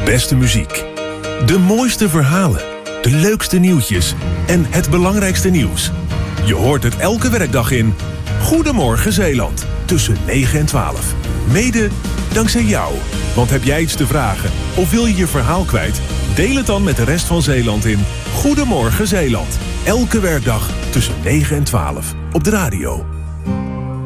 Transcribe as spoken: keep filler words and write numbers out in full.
beste muziek, de mooiste verhalen, de leukste nieuwtjes en het belangrijkste nieuws. Je hoort het elke werkdag in Goedemorgen Zeeland tussen negen en twaalf. Mede dankzij jou. Want heb jij iets te vragen of wil je je verhaal kwijt? Deel het dan met de rest van Zeeland in Goedemorgen Zeeland. Elke werkdag tussen negen en twaalf op de radio.